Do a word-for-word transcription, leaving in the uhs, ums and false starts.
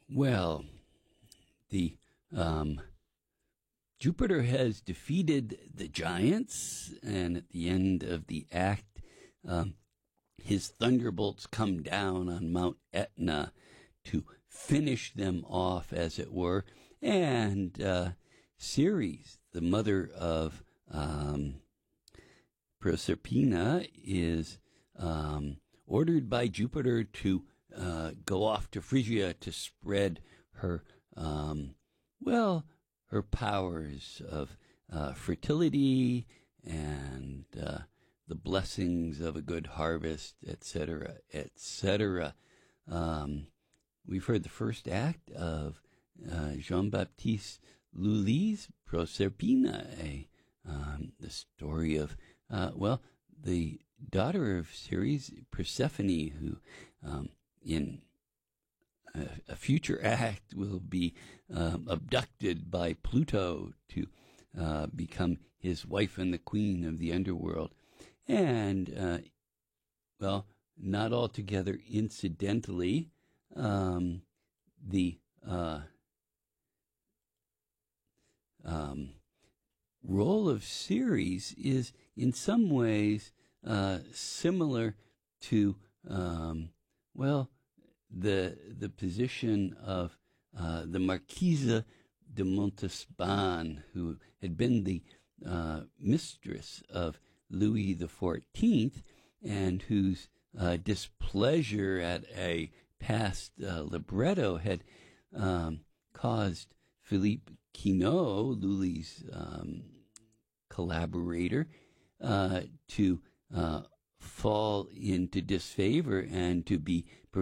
Well, the um, Jupiter has defeated the giants, and at the end of the act, um, his thunderbolts come down on Mount Etna to finish them off, as it were. And uh, Ceres, the mother of um, Proserpina, is um, ordered by Jupiter to uh, go off to Phrygia to spread her, um, well, her powers of uh, fertility and uh, the blessings of a good harvest, et cetera, et cetera. Um, we've heard the first act of uh, Jean-Baptiste Lully's Proserpina, a, um, the story of, uh, well, the daughter of Ceres, Persephone, who um, in a, a future act will be um, abducted by Pluto to uh, become his wife and the queen of the underworld. And, uh, well, not altogether incidentally, um, the uh, um, role of Ceres is in some ways uh, similar to, um, well, the the position of uh, the Marquise de Montespan, who had been the uh, mistress of Louis the Fourteenth, and whose uh, displeasure at a past uh, libretto had um, caused Philippe Quinault, Lully's um, collaborator, uh, to uh, fall into disfavor and to be